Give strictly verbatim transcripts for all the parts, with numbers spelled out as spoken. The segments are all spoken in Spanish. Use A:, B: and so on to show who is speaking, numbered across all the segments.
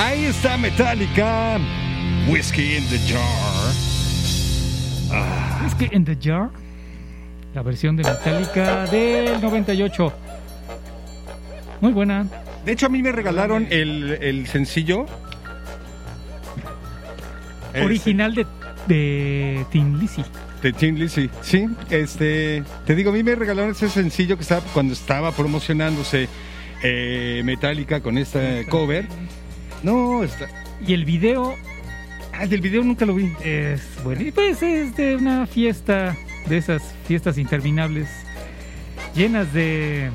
A: Ahí está Metallica, Whiskey in the Jar.
B: Ah. Whiskey in the Jar, la versión de Metallica del noventa y ocho. Muy buena.
A: De hecho, a mí me regalaron el, el sencillo
B: original de, de Thin Lizzy.
A: De Thin Lizzy, sí. Este, te digo, a mí me regalaron ese sencillo que estaba cuando estaba promocionándose eh, Metallica con esta cover. No, está.
B: Y el video.
A: Ah, del video nunca lo vi.
B: Es bueno. Y pues es de una fiesta, de esas fiestas interminables, llenas de.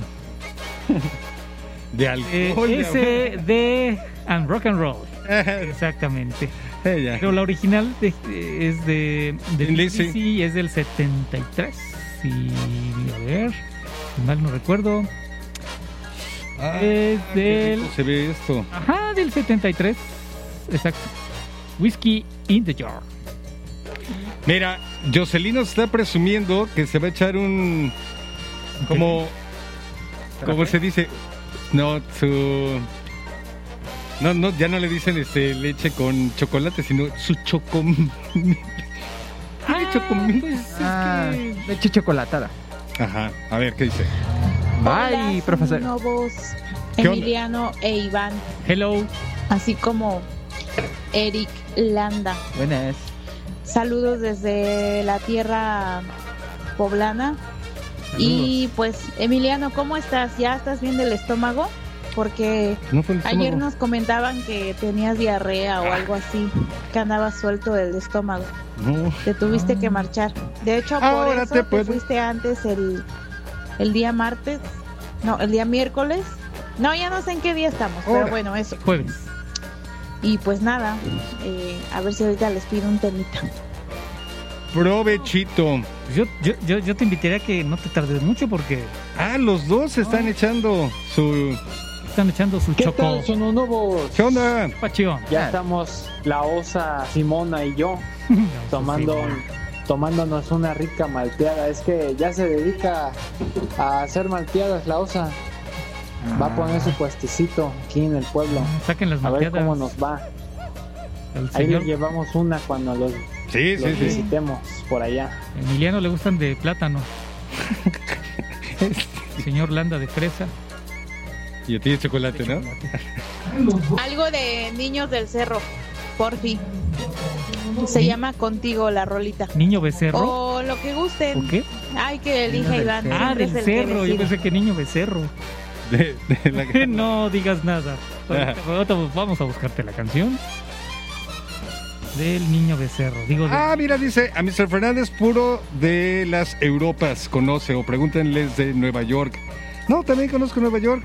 A: de alcohol.
B: Eh, ese de, de and rock and roll. Exactamente.
A: Ella.
B: Pero la original de, es de, de
A: Lizzy.
B: Sí, es del setenta y tres. Y a ver, si mal no recuerdo.
A: Ah,
B: es del.
A: Se ve esto.
B: Ajá, del setenta y tres. Exacto. Whiskey in the Jar.
A: Mira, Jocelyn nos está presumiendo que se va a echar un. Como. ¿Cómo se dice? No, su. No, no, ya no le dicen este leche con chocolate, sino su chocom.
B: Ah, chocomil. Pues
C: ah,
B: es que...
C: leche chocolatada.
A: Ajá, a ver, ¿qué dice?
D: Hola,
C: Bye, profesor.
D: Novos,
A: ¿Qué
D: Emiliano e Iván,
B: Hello.
D: así como Eric Landa.
C: Buenas.
D: Saludos desde la tierra poblana.
B: Saludos.
D: Y pues, Emiliano, ¿cómo estás? ¿Ya estás bien del estómago? Porque
A: No fue el
D: ayer
A: estómago.
D: nos comentaban que tenías diarrea o algo así, que andabas suelto del estómago.
A: No.
D: Te tuviste que marchar. De hecho, por
A: Ahora
D: eso
A: te
D: te,
A: puedes-
D: fuiste antes el, el día martes. No, el día miércoles. No, ya no sé en qué día estamos,
A: Ahora.
D: pero bueno, eso.
B: Jueves.
D: Y pues nada, eh, a ver si ahorita les pido un temita.
A: Provechito.
B: Yo, yo, yo, yo te invitaría a que no te tardes mucho porque
A: Ah, los dos están echando su.
B: están echando su
E: ¿Qué
B: choco.
E: tal, sononovos?
A: ¿Qué onda?
B: Pachión.
E: Ya estamos la osa Simona y yo tomando tomándonos una rica malteada. Es que ya se dedica a hacer malteadas la osa. Va a poner su puestecito aquí en el pueblo.
B: Saquen las
E: A ver
B: malteadas.
E: cómo nos va.
B: El
E: Ahí
B: señor
E: les llevamos una cuando los,
A: Sí,
E: los
A: sí, sí.
E: visitemos por allá.
B: Emiliano le gustan de plátano. El señor Landa de fresa.
A: Y a ti de chocolate, ¿no?
D: Algo de Niños del Cerro, porfi. Se llama Contigo la rolita.
B: Niño becerro.
D: O lo que gusten.
B: ¿O qué?
D: Ay, que elija
C: Niños del
D: Iván.
C: Cerro.
B: Ah,
D: siempre
B: del
D: es el que
B: cerro. Yo
D: decide.
B: pensé que niño becerro.
A: De, de la...
B: No digas nada. Ahorita- ahorita vamos a buscarte la canción del niño becerro. Digo, de-
A: Ah, mira, dice a mister Fernández, puro de las Europas conoce, o pregúntenles de Nueva York. No, también conozco Nueva York.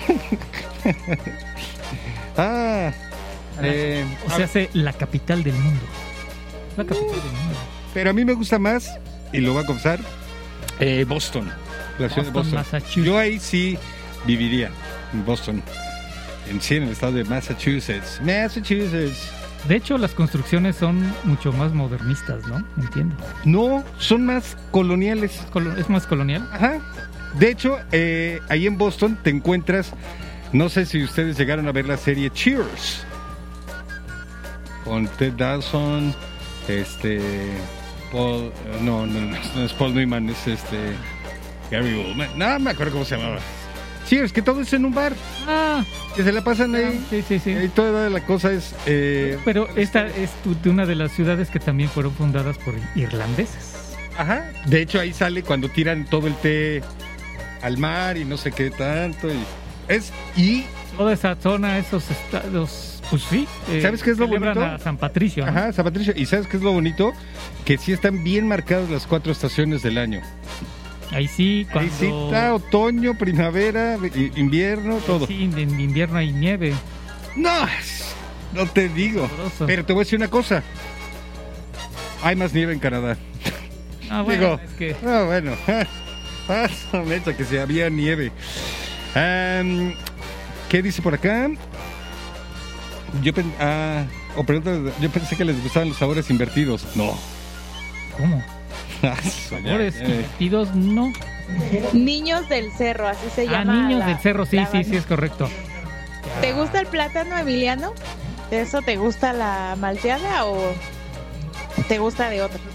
A: ah, eh,
B: o se hace la capital del mundo. La capital del mundo.
A: pero a mí me gusta más, y lo voy a confesar, eh, Boston, la ciudad de
B: Boston,
A: Boston.
B: Massachusetts.
A: Yo ahí sí viviría, en Boston, en sí, en el estado de Massachusetts. Massachusetts.
B: De hecho, las construcciones son mucho más modernistas, ¿no? Entiendo.
A: No, son más coloniales.
B: Colo- Es más colonial.
A: Ajá. De hecho, eh, ahí en Boston te encuentras, no sé si ustedes llegaron a ver la serie Cheers, con Ted Danson, este, Paul, no, no, no, no es Paul Newman, es este, Gary Oldman, no me acuerdo cómo se llamaba. Cheers, que todo es en un bar,
B: Ah,
A: que se la pasan ahí,
B: sí, sí, sí.
A: y toda la cosa es... Eh,
B: Pero esta es tu- de una de las ciudades que también fueron fundadas por irlandeses.
A: Ajá, de hecho ahí sale cuando tiran todo el té al mar y no sé qué tanto, y es... y
B: Toda esa zona, esos estados, pues sí. eh,
A: ¿Sabes qué es lo
B: celebran
A: bonito?
B: a San Patricio, ¿no?
A: Ajá, San Patricio. ¿Y sabes qué es lo bonito? Que sí están bien marcadas las cuatro estaciones del año.
B: Ahí sí, cuando...
A: Ahí sí está otoño, primavera, i- invierno, todo.
B: Sí, en invierno hay nieve.
A: No, no te digo.
B: Sabroso.
A: Pero te voy a decir una cosa. Hay más nieve en Canadá.
B: Ah, bueno,
A: digo,
B: es que...
A: Ah, bueno. Pásame esa, que si había nieve. Am, ¿Qué dice por acá? Yo, pen- ah, o pregunta, yo pensé que les gustaban los sabores invertidos. No.
B: ¿Cómo?
A: Ah,
B: Sabores
A: eh.
B: invertidos, no.
D: Niños del Cerro, así se
B: Ah,
D: llama.
B: niños
D: la-
B: del cerro, sí,
D: la
B: sí,
D: banda.
B: sí, es correcto.
D: ¿Te gusta el plátano, Emiliano? ¿De eso te gusta la malteada o te gusta de otra?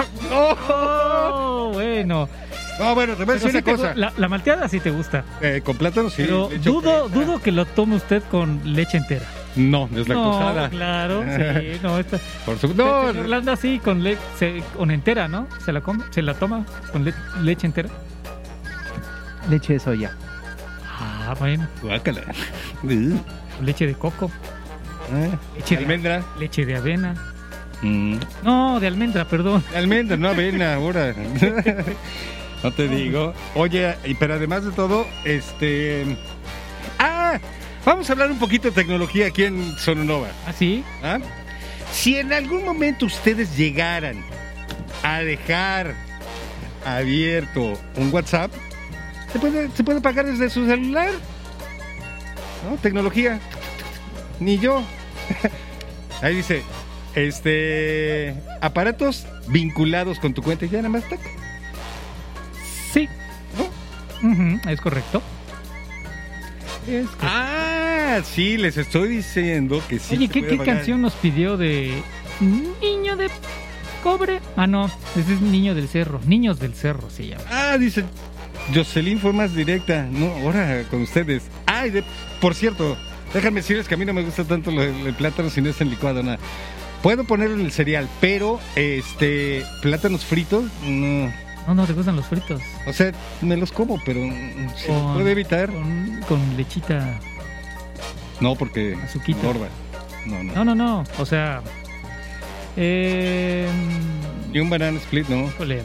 B: Oh, bueno.
A: No, bueno, te voy a decir
B: Pero
A: una
B: sí te
A: cosa.
B: gu- la, la malteada sí te gusta.
A: Eh, con plátano sí.
B: Pero
A: le echo
B: dudo,
A: crema.
B: dudo que lo tome usted con leche entera.
A: No, es lactosada.
B: No, claro, sí, no, esta,
A: Por su...
B: no,
A: No,
B: señor Landa sí, con, le, se- con entera, ¿no? Se la come, se la toma con le- leche entera.
C: Leche de soya.
B: Ah, bueno,
A: guácala.
B: con leche de coco,
A: Eh,
B: leche de,
A: Almendra.
B: leche de avena.
A: Mm.
B: No, de almendra, perdón.
A: Almendra, no avena, ahora. No te digo. Oye, y pero además de todo, este... Ah, vamos a hablar un poquito de tecnología aquí en Sononova.
B: ¿Ah, sí?
A: ¿Ah? Si en algún momento ustedes llegaran a dejar abierto un WhatsApp, se puede, se puede pagar desde su celular. ¿No? Tecnología. Ni yo. Ahí dice, este, aparatos vinculados con tu cuenta y ya nada más tac.
B: Sí.
A: ¿No?
B: Ujú, es correcto. Es correcto.
A: Ah, sí, les estoy diciendo que sí.
B: Oye,
A: se
B: ¿qué,
A: puede
B: qué
A: pagar.
B: canción nos pidió de Niño de Cobre? Ah, no, ese es Niño del Cerro. Niños del Cerro se llama.
A: Ah, dice, Jocelyn fue más directa. No, ahora con ustedes. Ay, de, por cierto, déjame decirles que a mí no me gusta tanto lo- el plátano si no es en licuado, nada. Puedo ponerlo en el cereal, pero este plátanos fritos, no.
B: No, no, te gustan los fritos.
A: O sea, me los como, pero mm, si
B: Con-
A: los puedo evitar.
B: Con, con lechita.
A: No, porque
B: Azuquita.
A: engorda. No, no.
B: No, no, no. O sea. Eh,
A: Y un banana split, no.
B: híjole.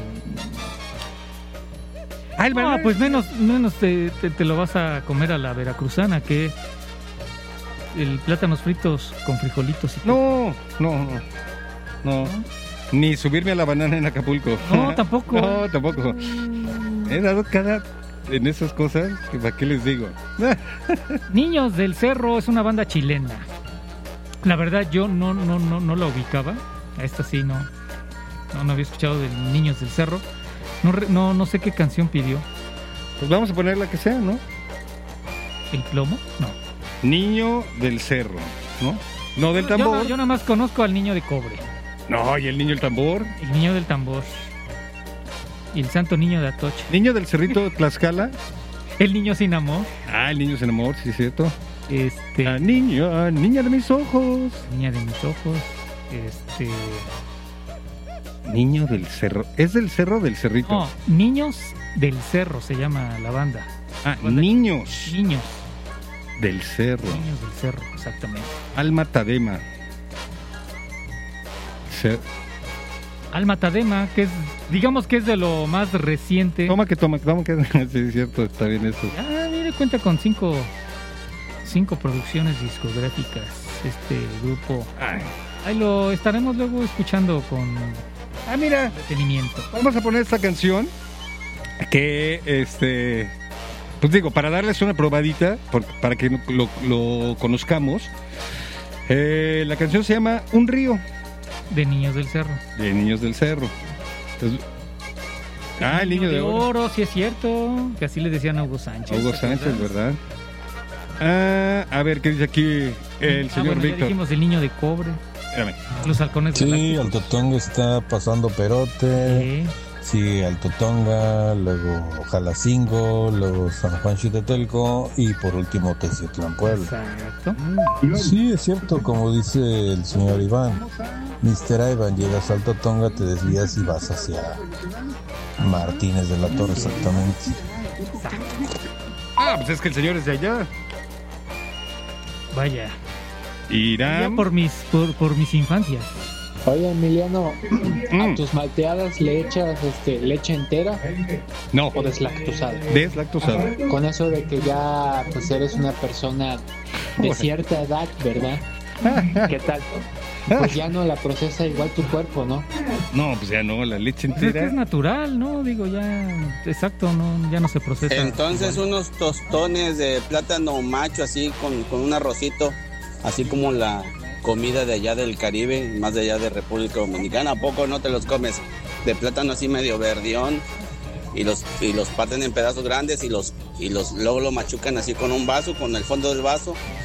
A: Ah, el
B: No,
A: banana
B: pues menos, menos te, te, te lo vas a comer a la veracruzana que el plátanos fritos con frijolitos. Y
A: No, no, no. No. Ni subirme a la banana en Acapulco.
B: No, tampoco.
A: No, tampoco. He dado cada en esas cosas, que ¿para qué les digo?
B: Niños del Cerro es una banda chilena. La verdad yo no no no no la ubicaba. A esta sí no. No, no había escuchado de Niños del Cerro. No, re- no no sé qué canción pidió.
A: Pues vamos a poner la que sea, ¿no?
B: ¿El plomo? No.
A: Niño del cerro, ¿no? No del
B: Yo,
A: tambor.
B: no- yo nada más conozco al niño de cobre.
A: No, y el niño del tambor.
B: El niño del tambor. Y el santo niño de Atocha.
A: Niño del cerrito Tlaxcala.
B: El niño sin amor.
A: Ah, el niño sin amor, sí es cierto.
B: Este.
A: Ah, niño, ah, niña de mis ojos.
B: Niña de mis ojos. Este.
A: Niño del cerro. ¿Es del cerro o del cerrito?
B: No, Niños del Cerro se llama la banda.
A: Ah,
B: banda-
A: niños
B: Niños.
A: del cerro.
B: Niños del Cerro, exactamente.
A: Alma Tadema. Cer-
B: Alma Tadema, que es, digamos que es de lo más reciente.
A: Toma que toma, toma que sí, es cierto, está bien eso.
B: Ah, mire, cuenta con cinco, cinco producciones discográficas. Este grupo.
A: Ay.
B: Ahí lo estaremos luego escuchando con
A: Ah, mira,
B: detenimiento.
A: vamos a poner esta canción que, este, pues digo, para darles una probadita, por- para que lo, lo conozcamos. Eh, la canción se llama Un río,
B: De Niños del Cerro.
A: de Niños del Cerro. Entonces, ah, el niño de oro.
B: sí es cierto. Que así le decían a Hugo Sánchez.
A: Hugo
B: ¿te
A: Sánchez,
B: acuerdas?
A: ¿verdad? Ah, a ver, ¿qué dice aquí el
B: Ah,
A: señor
B: bueno, ya
A: Víctor?
B: dijimos el niño de cobre.
A: Espérame.
B: Los halcones
F: Sí,
B: galácticos.
F: Alto Tonga está pasando perote.
B: Sí.
F: Sí, Alto Tonga, luego Jalacingo, luego San Juan Chitetelco y por último Teciutlán, Puebla.
B: Exacto.
F: Sí, es cierto, como dice el señor Iván. mister Iván, llegas a Alto Tonga, te desvías y vas hacia Martínez de la Torre, exactamente.
A: Ah, pues es que el señor es de allá.
B: Vaya. Ya
A: Irán.
B: por mis, por, por mis infancias.
E: Oye, Emiliano,
A: Mm,
E: ¿a tus malteadas le echas este, leche entera
A: no,
E: o deslactosada?
A: deslactosada.
E: Con eso de que ya pues eres una persona de cierta edad, ¿verdad? ¿Qué tal? Pues ya no la procesa igual tu cuerpo, ¿no?
A: No, pues ya no, la leche
B: Pues es que
A: entera.
B: es natural, ¿no? Digo, ya. Exacto, no, ya no se procesa.
G: Entonces unos tostones de plátano macho así con, con un arrocito, así como la comida de allá del Caribe, más de allá de República Dominicana. ¿A poco no te los comes de plátano así medio verdión y los y los parten en pedazos grandes y los y los luego lo machucan así con un vaso, con el fondo del vaso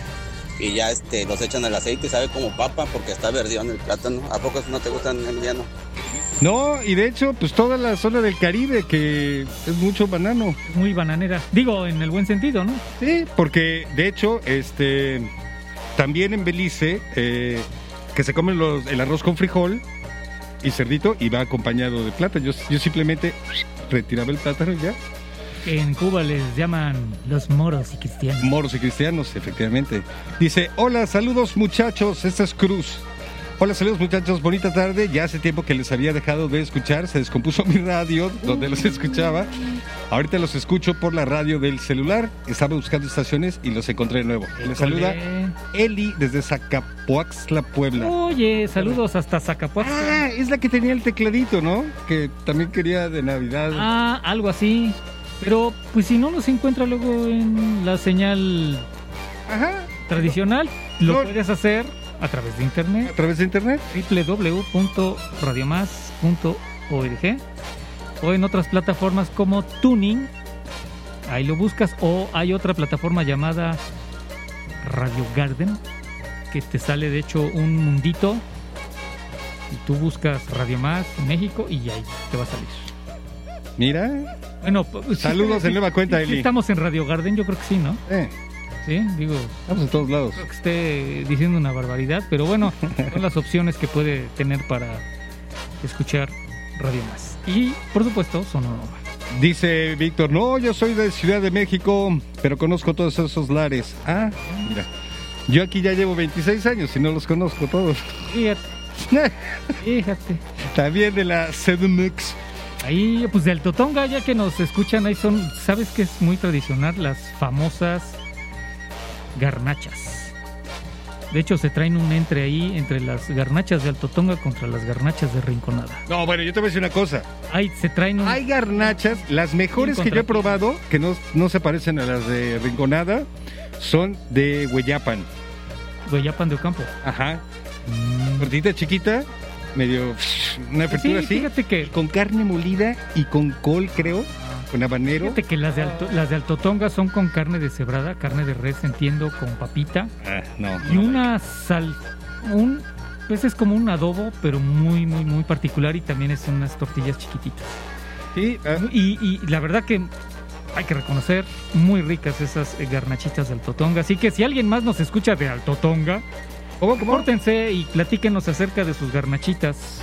G: y ya este los echan al aceite y sabe como papa porque está verdeón el plátano. ¿A poco no te gustan, Emiliano?
A: No, y de hecho, pues toda la zona del Caribe que es mucho banano.
B: Muy bananera. Digo, en el buen sentido, ¿no?
A: Sí, porque de hecho, este, también en Belice, eh, que se comen los, el arroz con frijol y cerdito y va acompañado de plátano. Yo, yo simplemente retiraba el plátano y ya.
B: En Cuba les llaman los moros y cristianos.
A: Moros y cristianos, efectivamente. Dice, hola, saludos muchachos, esta es Cruz. Hola, saludos muchachos, bonita tarde. Ya hace tiempo que les había dejado de escuchar, se descompuso mi radio donde los escuchaba. Ahorita los escucho por la radio del celular. Estaba buscando estaciones y los encontré de nuevo. Les saluda Eli desde Zacapuaxtla, Puebla.
B: Oye, saludos hasta Zacapuaxtla.
A: Ah, es la que tenía el tecladito, ¿no? Que también quería de Navidad.
B: Ah, algo así. Pero, pues si no los encuentra luego en la señal
A: Ajá.
B: tradicional, lo
A: No.
B: puedes hacer a través de internet.
A: ¿A través de internet?
B: doble u doble u doble u punto radio más punto org o en otras plataformas como Tuning. Ahí lo buscas. O hay otra plataforma llamada Radio Garden, que te sale de hecho un mundito y tú buscas Radio Más México y ahí te va a salir.
A: Mira.
B: Bueno, pues,
A: saludos
B: sí,
A: en nueva cuenta,
B: sí,
A: Eli.
B: Estamos en Radio Garden, yo creo que sí, ¿no?
A: Eh,
B: Sí, digo,
A: estamos en todos lados.
B: creo que esté diciendo una barbaridad, pero bueno, son las opciones que puede tener para escuchar Radio Más. Y, por supuesto, Sonora.
A: Dice Víctor, no, yo soy de Ciudad de México, pero conozco todos esos lares. Ah, mira, yo aquí ya llevo veintiséis años y no los conozco todos.
B: Fíjate, fíjate.
A: También de la C D M X.
B: Ahí, pues del Totonga, ya que nos escuchan, ahí son, ¿sabes qué es muy tradicional? Las famosas garnachas. De hecho, se traen un entre ahí, entre las garnachas de Alto Tonga contra las garnachas de Rinconada.
A: No, bueno, yo te voy a decir una cosa.
B: Ahí se traen un...
A: Hay garnachas, las mejores que yo he probado, que no, no se parecen a las de Rinconada, son de Hueyapan.
B: Hueyapan de Ocampo.
A: Ajá.
B: Mm.
A: Cortita, chiquita, medio... una
B: Sí,
A: fritura así.
B: fíjate que...
A: Con carne molida y con col, creo, con habanero.
B: Fíjate que las de, Alto, las de Alto Tonga son con carne deshebrada, carne de res, entiendo, con papita.
A: Ah, no.
B: Y
A: no.
B: una sal... Un, pues es como un adobo, pero muy, muy, muy particular. Y también es unas tortillas chiquititas.
A: Sí, ah,
B: Y, y la verdad que hay que reconocer, muy ricas esas eh, garnachitas de Alto Tonga. Así que si alguien más nos escucha de Alto Tonga,
A: ¿cómo, cómo?
B: córtense y platíquenos acerca de sus garnachitas.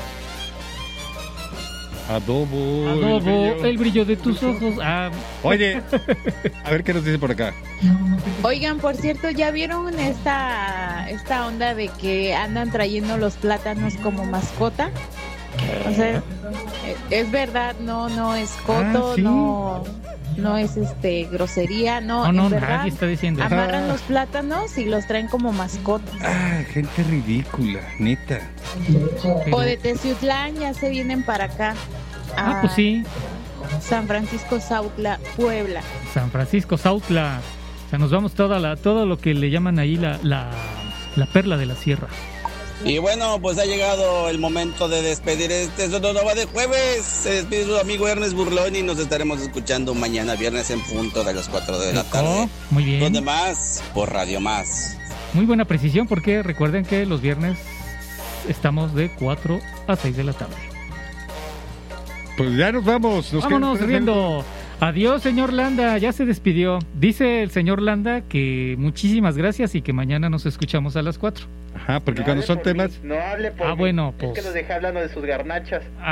A: Adobo.
B: Adobo,
A: el brillo.
B: el brillo de tus ojos. Ah,
A: Oye, a ver qué nos dice por acá.
D: Oigan, por cierto, ¿ya vieron esta, esta onda de que andan trayendo los plátanos como mascota? O sea, es verdad, no, no es coto,
A: Ah, ¿sí?
D: no, no es este grosería, no,
B: no, no,
D: en verdad.
B: nadie está diciendo eso.
D: Amarran los plátanos y los traen como mascotas.
A: Ah, gente ridícula, neta.
B: Pero-
D: O de Teciutlán ya se vienen para acá.
B: Ah,
D: a
B: pues sí,
D: San Francisco, Sautla, Puebla.
B: San Francisco, Sautla. O sea, nos vamos toda la, todo lo que le llaman ahí la, la, la perla de la sierra.
G: Y bueno, pues ha llegado el momento de despedir este Sonora de jueves. Se despide su amigo Ernest Burlón y nos estaremos escuchando mañana viernes en punto de las cuatro de la
B: Rico,
G: tarde.
B: muy bien.
G: ¿Dónde más? Por Radio Más.
B: Muy buena precisión porque recuerden que los viernes estamos de cuatro a seis de la tarde.
A: Pues ya nos vamos. Nos
B: Vámonos
A: quedan-
B: riendo. Adiós, señor Landa. Ya se despidió. Dice el señor Landa que muchísimas gracias y que mañana nos escuchamos a las cuatro.
A: Ajá, porque
H: No
A: cuando
H: hable
A: son
H: por mí,
A: temas...
H: no hable por
B: Ah,
H: mí.
B: bueno,
H: Es
B: pues-
H: que nos deja hablando de sus garnachas.